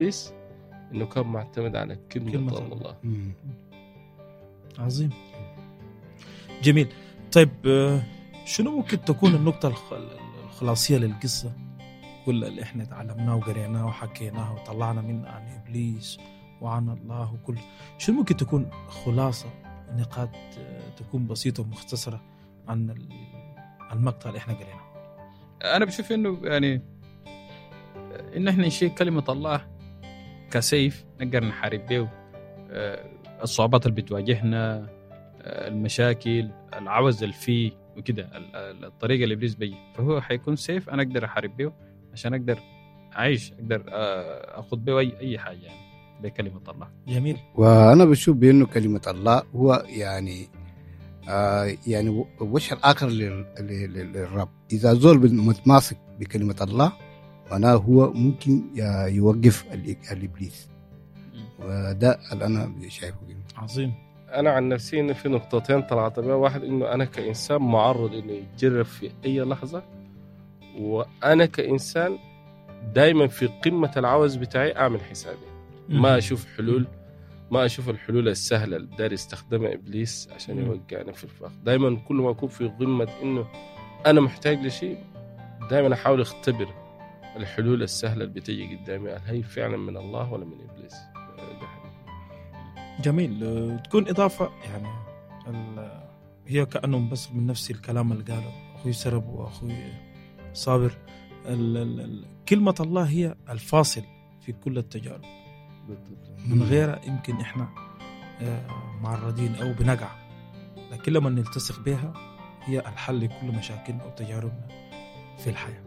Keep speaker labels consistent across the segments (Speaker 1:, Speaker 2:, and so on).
Speaker 1: إبليس إنه كان معتمد على كلمة الله.
Speaker 2: عظيم، جميل. طيب شنو ممكن تكون النقطة الخلاصية للقصة كل اللي احنا تعلمناه وقريناه وحكيناه وطلعنا منه عن إبليس وعن الله وكل شنو ممكن تكون خلاصة نقاط تكون بسيطة ومختصرة عن المقطع اللي احنا قريناه؟
Speaker 3: أنا بشوف إنه يعني إن احنا نشيل كلمة الله كسيف نقدر نحارب به الصعوبات اللي بتواجهنا، المشاكل، العوز اللي فيه وكده، الطريقة اللي إبليس بيه، فهو حيكون سيف أنا أقدر أحارب به عشان أقدر أعيش، أقدر أخذ به أي حاجة يعني بكلمة الله.
Speaker 2: جميل.
Speaker 4: وأنا بشوف بأنه كلمة الله هو يعني وش الآخر للرب. إذا زول متماسك بكلمة الله معناه هو ممكن يوقف الإبليس، وده اللي أنا شايفه.
Speaker 2: عظيم.
Speaker 1: أنا عن نفسي إن في نقطتين طلعت بها. واحد إنه أنا كإنسان معرض إنه يتجرب في أي لحظة، وأنا كإنسان دايما في قمة العوز بتاعي أعمل حسابي، ما أشوف حلول، ما أشوف الحلول السهلة اللي داري يستخدمها إبليس عشان يوقعني في الفخ. دايما كل ما أكون في قمة إنه أنا محتاج لشيء، دايما أحاول أختبر الحلول السهلة اللي بتيجي قدامي، هل هي فعلا من الله ولا من إبليس.
Speaker 2: جميل. تكون إضافة يعني هي كأنهم بس من نفس الكلام اللي قاله أخوي سرب وأخوي صابر. كلمة الله هي الفاصل في كل التجارب، من غيرها يمكن إحنا معرضين أو بنقع، لكن لما نلتصق بها هي الحل لكل مشاكلنا وتجاربنا في الحياة.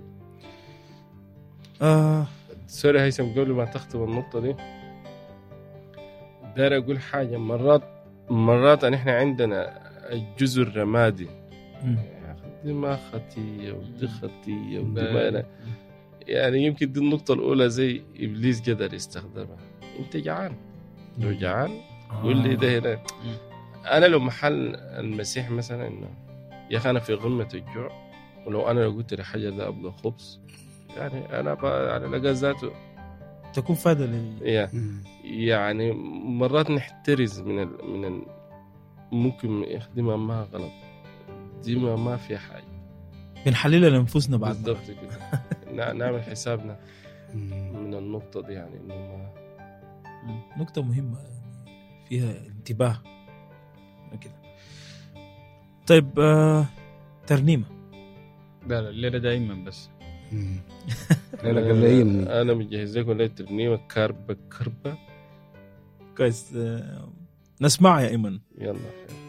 Speaker 1: سوري هيثم، قبل ما تختم النقطة دي داير أقول حاجة. مرات أن إحنا عندنا الجزء الرمادي، دي ما خطية ودي خطية ودي ما يعني يمكن دي النقطة الأولى زي إبليس قدر يستخدمها. أنت جعان، لو جعان قول لي ده هنا. أنا لو محل المسيح مثلا إنه يا أخي أنا في قمة الجوع، ولو أنا قلت لحاجة ده أبغى خبز، يعني أنا على لقى ذاته
Speaker 2: تكون فايدة
Speaker 1: يعني مرات نحترز من ممكن يخدمها ما غلط، دي ما في حاجة،
Speaker 2: بنحللها لنفسنا بعد
Speaker 1: بالضبط كده. نعمل حسابنا من النقطة دي، يعني إنه
Speaker 2: نقطة مهمة فيها انتباه كده. طيب ترنيمة
Speaker 3: لا الليلة دائما بس
Speaker 1: أنا مجهز لكم ليلة ترنيمة كربة
Speaker 2: كويس. نسمع يا إيمن.
Speaker 1: يلا.